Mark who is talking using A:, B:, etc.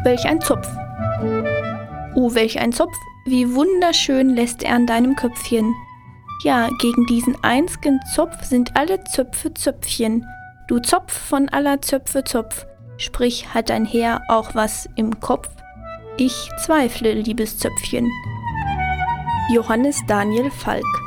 A: welch ein Zopf! Oh, welch ein Zopf! Wie wunderschön lässt er an deinem Köpfchen! Ja, gegen diesen einzigen Zopf sind alle Zöpfe Zöpfchen. Du Zopf von aller Zöpfe Zopf, sprich, hat dein Herr auch was im Kopf? Ich zweifle, liebes Zöpfchen. Johannes Daniel Falk.